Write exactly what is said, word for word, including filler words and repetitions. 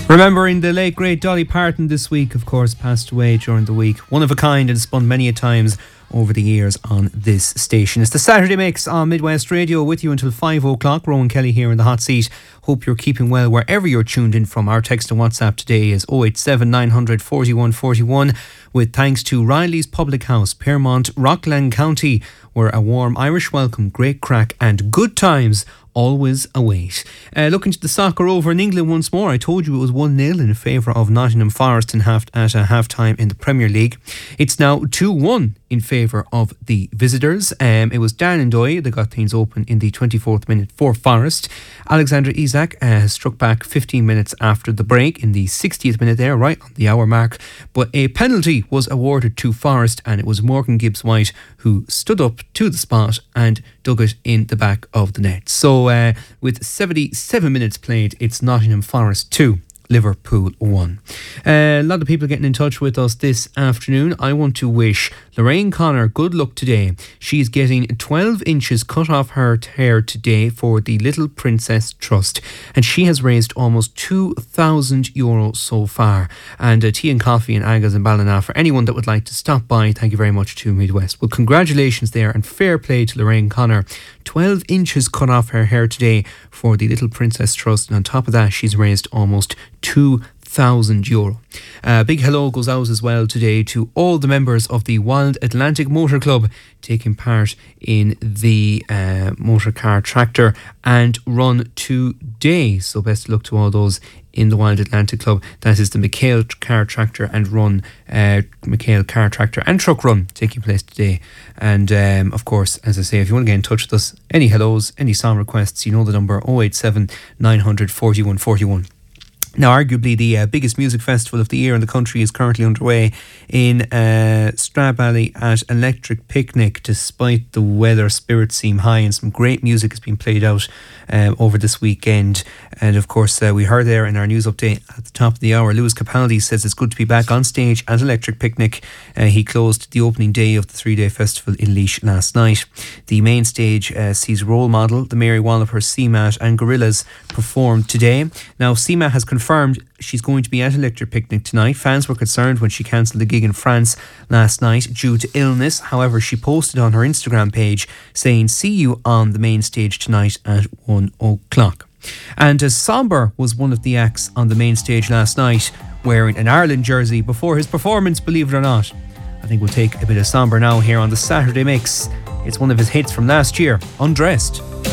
Remembering the late great Dolly Parton this week, of course, passed away during the week. One of a kind and spun many a times over the years on this station. It's the Saturday Mix on Midwest Radio with you until five o'clock. Rowan Kelly here in the hot seat. Hope you're keeping well wherever you're tuned in from. Our text and WhatsApp today is oh eight seven nine hundred forty-one forty-one, with thanks to Riley's Public House, Piermont, Rockland County, where a warm Irish welcome, great crack and good times always await. Uh, looking to the soccer over in England once more. I told you it was one nil in favour of Nottingham Forest in half, at a half-time in the Premier League. It's now two one in favour of the visitors. Um, it was Dan Ndoye that got things open in the twenty-fourth minute for Forest. Alexander Isak uh, has struck back fifteen minutes after the break in the sixtieth minute there, right on the hour mark. But a penalty was awarded to Forest, and it was Morgan Gibbs-White who stood up to the spot and dug it in the back of the net. So uh, with seventy-seven minutes played, it's Nottingham Forest two, Liverpool one. Uh, a lot of people getting in touch with us this afternoon. I want to wish Lorraine Connor good luck today. She's getting twelve inches cut off her hair today for the Little Princess Trust, and she has raised almost two thousand euro so far. And uh, tea and coffee and Agas and Ballina for anyone that would like to stop by. Thank you very much to Midwest. Well, congratulations there and fair play to Lorraine Connor. twelve inches cut off her hair today for the Little Princess Trust, and on top of that she's raised almost two thousand euro. A big hello goes out as well today to all the members of the Wild Atlantic Motor Club taking part in the uh, motor car tractor and run today. So best of luck to all those in the Wild Atlantic Club. That is the McHale Car Tractor and Run, uh, McHale Car Tractor and Truck Run taking place today. And um, of course, as I say, if you want to get in touch with us, any hellos, any song requests, you know the number oh eight seven nine hundred forty-one forty-one. Now, arguably the uh, biggest music festival of the year in the country is currently underway in uh, Stradbally at Electric Picnic. Despite the weather, spirits seem high and some great music has been played out um, over this weekend. And of course, uh, we heard there in our news update at the top of the hour, Lewis Capaldi says it's good to be back on stage at Electric Picnic. Uh, he closed the opening day of the three-day festival in Laois last night. The main stage uh, sees Role Model, the Mary Walliper, C M A T and Gorillaz perform today. Now, C M A T has confirmed she's going to be at Electric Picnic tonight. Fans were concerned when she cancelled the gig in France last night due to illness. However, she posted on her Instagram page saying, "See you on the main stage tonight at one o'clock." And uh, Somber was one of the acts on the main stage last night, wearing an Ireland jersey before his performance, believe it or not. I think we'll take a bit of Somber now here on the Saturday Mix. It's one of his hits from last year, Undressed.